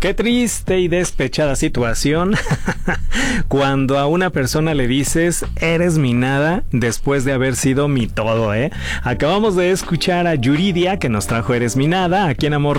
Qué triste y despechada situación cuando a una persona le dices eres mi nada después de haber sido mi todo, ¿eh? Acabamos de escuchar a Yuridia que nos trajo Eres mi nada aquí en Amor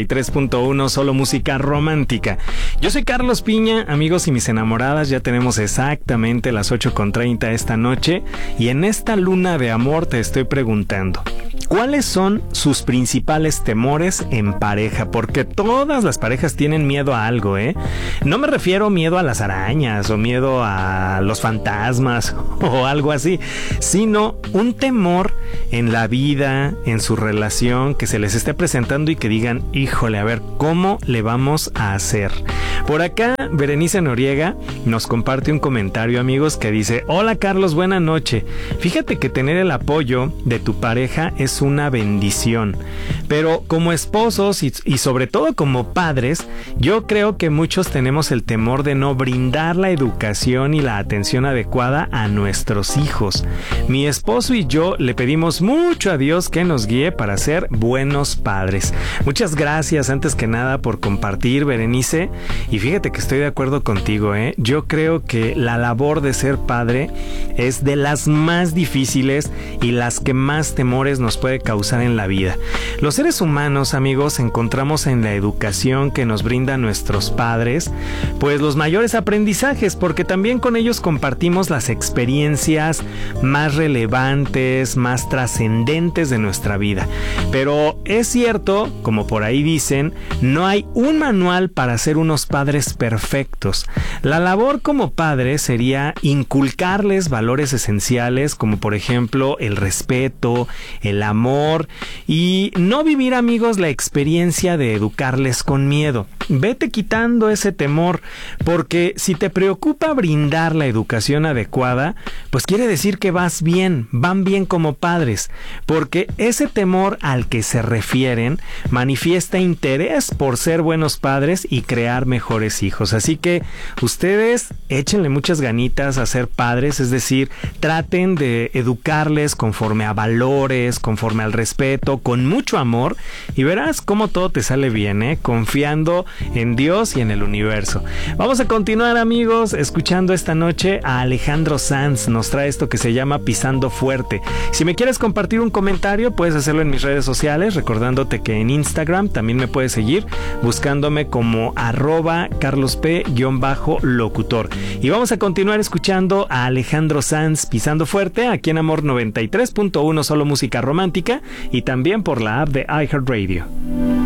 93.1, solo música romántica. Yo soy Carlos Piña, amigos y mis enamoradas, ya tenemos exactamente las 8:30 esta noche y en esta luna de amor te estoy preguntando, ¿cuáles son sus principales temores en pareja? Porque todas las parejas tienen miedo a algo, ¿eh? No me refiero miedo a las arañas o miedo a los fantasmas o algo así, sino un temor en la vida, en su relación, que se les esté presentando y que digan, híjole, a ver, ¿cómo le vamos a hacer? Por acá, Berenice Noriega nos comparte un comentario, amigos, que dice, hola Carlos, buena noche. Fíjate que tener el apoyo de tu pareja es una bendición, pero como esposos y sobre todo como padres, yo creo que muchos tenemos el temor de no brindar la educación y la atención adecuada a nuestros hijos. Mi esposo y yo le pedimos mucho a Dios que nos guíe para ser buenos padres. Muchas gracias antes que nada por compartir, Berenice, y fíjate que estoy de acuerdo contigo, ¿eh? Yo creo que la labor de ser padre es de las más difíciles y las que más temores nos puede causar en la vida. Los seres humanos, amigos, encontramos en la educación que nos brindan nuestros padres, pues los mayores aprendizajes, porque también con ellos compartimos las experiencias más relevantes, más trascendentes de nuestra vida. Pero es cierto, como por ahí dicen, no hay un manual para ser unos padres perfectos. La labor como padre sería inculcarles valores esenciales, como por ejemplo el respeto, el amor, y no vivir, amigos, la experiencia de educarles con miedo. Vete quitando ese temor, porque si te preocupa brindar la educación adecuada, pues quiere decir que van bien como padres, porque ese temor al que se refieren manifiesta interés por ser buenos padres y crear mejores hijos. Así que ustedes échenle muchas ganitas a ser padres, es decir, traten de educarles conforme a valores, conforme al respeto, con mucho amor, y verás cómo todo te sale bien, ¿eh? Confiando en Dios y en el universo. Vamos a continuar, amigos, escuchando esta noche a Alejandro Sanz. Nos trae esto que se llama Pisando Fuerte. Si me quieres compartir un comentario, puedes hacerlo en mis redes sociales, recordándote que en Instagram también me puedes seguir buscándome como @carlosp_locutor. Y vamos a continuar escuchando a Alejandro Sanz, Pisando Fuerte, aquí en Amor 93.1, solo música romántica, y también por la app de iHeartRadio.